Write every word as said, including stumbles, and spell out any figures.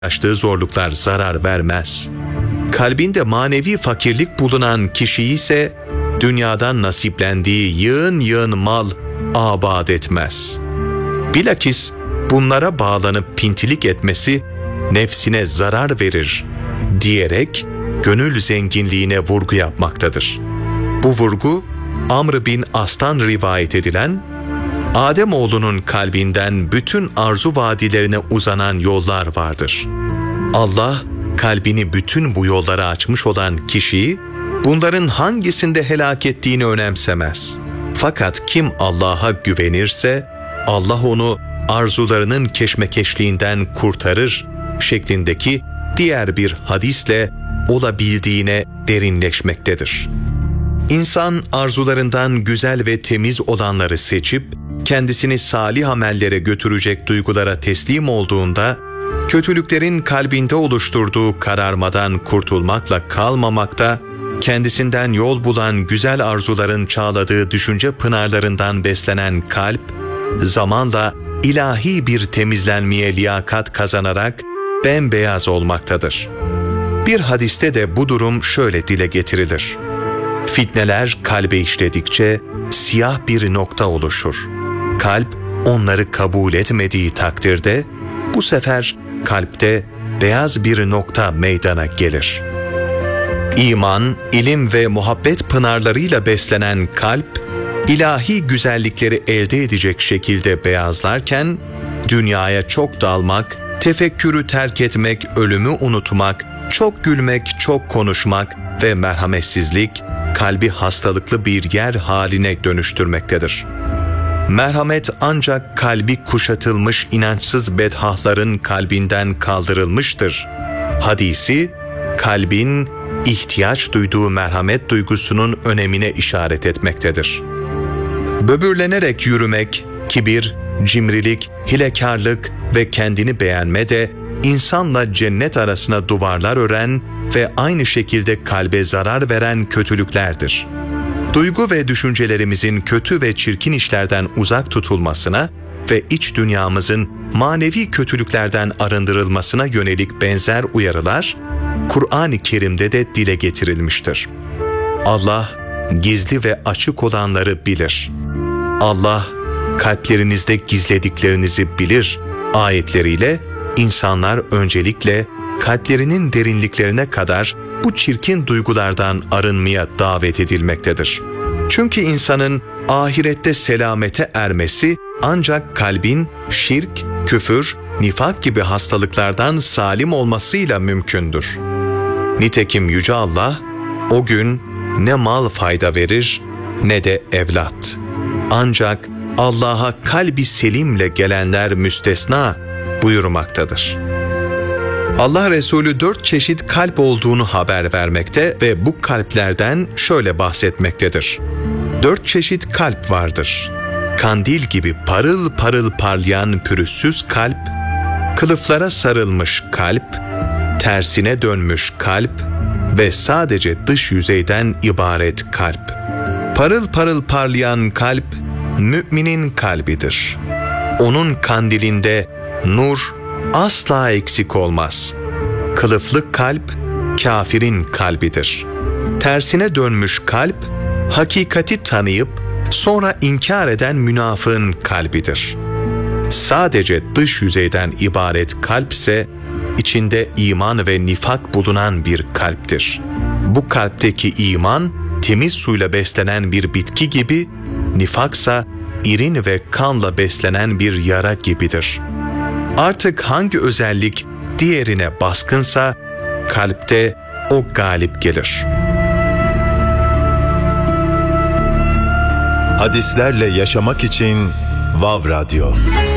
açtığı zorluklar zarar vermez. Kalbinde manevi fakirlik bulunan kişiyi ise dünyadan nasiplendiği yığın yığın mal abad etmez. Bilakis bunlara bağlanıp pintilik etmesi nefsine zarar verir diyerek gönül zenginliğine vurgu yapmaktadır. Bu vurgu Amr bin As'tan rivayet edilen, Ademoğlunun kalbinden bütün arzu vadilerine uzanan yollar vardır. Allah kalbini bütün bu yollara açmış olan kişiyi bunların hangisinde helak ettiğini önemsemez. Fakat kim Allah'a güvenirse Allah onu arzularının keşmekeşliğinden kurtarır şeklindeki diğer bir hadisle olabildiğine derinleşmektedir. İnsan arzularından güzel ve temiz olanları seçip kendisini salih amellere götürecek duygulara teslim olduğunda kötülüklerin kalbinde oluşturduğu kararmadan kurtulmakla kalmamakta, kendisinden yol bulan güzel arzuların çağladığı düşünce pınarlarından beslenen kalp, zamanla ilahi bir temizlenmeye liyakat kazanarak bembeyaz olmaktadır. Bir hadiste de bu durum şöyle dile getirilir. Fitneler kalbe işledikçe siyah bir nokta oluşur. Kalp onları kabul etmediği takdirde bu sefer kalpte beyaz bir nokta meydana gelir. İman, ilim ve muhabbet pınarlarıyla beslenen kalp, ilahi güzellikleri elde edecek şekilde beyazlarken, dünyaya çok dalmak, tefekkürü terk etmek, ölümü unutmak, çok gülmek, çok konuşmak ve merhametsizlik, kalbi hastalıklı bir yer haline dönüştürmektedir. Merhamet ancak kalbi kuşatılmış inançsız bedhahların kalbinden kaldırılmıştır. Hadisi, kalbin ihtiyaç duyduğu merhamet duygusunun önemine işaret etmektedir. Böbürlenerek yürümek, kibir, cimrilik, hilekarlık ve kendini beğenme de insanla cennet arasına duvarlar ören ve aynı şekilde kalbe zarar veren kötülüklerdir. Duygu ve düşüncelerimizin kötü ve çirkin işlerden uzak tutulmasına ve iç dünyamızın manevi kötülüklerden arındırılmasına yönelik benzer uyarılar, Kur'an-ı Kerim'de de dile getirilmiştir. Allah, gizli ve açık olanları bilir. Allah, kalplerinizde gizlediklerinizi bilir ayetleriyle insanlar öncelikle kalplerinin derinliklerine kadar bu çirkin duygulardan arınmaya davet edilmektedir. Çünkü insanın ahirette selamete ermesi ancak kalbin şirk, küfür, nifak gibi hastalıklardan salim olmasıyla mümkündür. Nitekim Yüce Allah, o gün ne mal fayda verir ne de evlat. Ancak Allah'a kalbi selimle gelenler müstesna buyurmaktadır. Allah Resulü dört çeşit kalp olduğunu haber vermekte ve bu kalplerden şöyle bahsetmektedir. Dört çeşit kalp vardır. Kandil gibi parıl parıl parlayan pürüzsüz kalp, kılıflara sarılmış kalp, tersine dönmüş kalp ve sadece dış yüzeyden ibaret kalp. Parıl parıl parlayan kalp, müminin kalbidir. Onun kandilinde nur asla eksik olmaz. Kılıflı kalp, kafirin kalbidir. Tersine dönmüş kalp, hakikati tanıyıp sonra inkar eden münafığın kalbidir. Sadece dış yüzeyden ibaret kalp ise içinde iman ve nifak bulunan bir kalptir. Bu kalpteki iman temiz suyla beslenen bir bitki gibi, nifaksa irin ve kanla beslenen bir yara gibidir. Artık hangi özellik diğerine baskınsa kalpte o galip gelir. Hadislerle yaşamak için Vav Radyo.